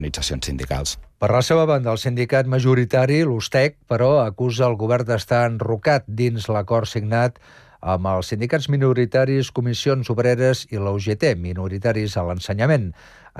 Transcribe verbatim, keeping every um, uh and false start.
organitzacions sindicals. Per la seva banda, el sindicat majoritari, l'USTEC, però acusa el govern d'estar enrocat dins l'acord signat amb els sindicats minoritaris, comissions obreres i la U G T, minoritaris a l'ensenyament.